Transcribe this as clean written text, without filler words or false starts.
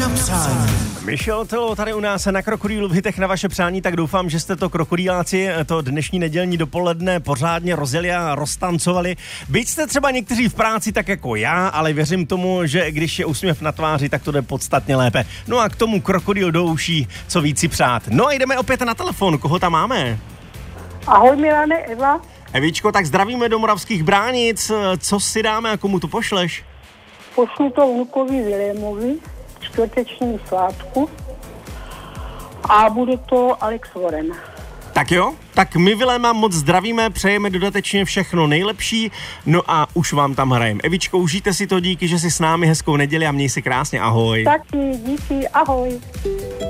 na přání. Michel Telo tady u nás na Krokodýlu v hitech na vaše přání, tak doufám, že jste to krokodýláci to dnešní nedělní dopoledne pořádně rozjeli a roztancovali. Byť jste třeba někteří v práci tak jako já, ale věřím tomu, že když je úsměv na tváři, tak to jde podstatně lépe. No a k tomu krokodýl do uší, co víc si přát. No a jdeme opět na telefon, koho tam máme? Ahoj Milane, Eva. Evičko, tak zdravíme do Moravských Bránic, co si dáme a komu to pošleš? Pošlu to vnukovi Vilémovi k čtvrtečnímu svátku a bude to Alex Warren. Tak jo, tak my Viléma moc zdravíme, přejeme dodatečně všechno nejlepší, no a už vám tam hrajeme. Evičko, užijte si to, díky, že jsi s námi, hezkou neděli a měj se krásně, ahoj. Taky, díky, ahoj.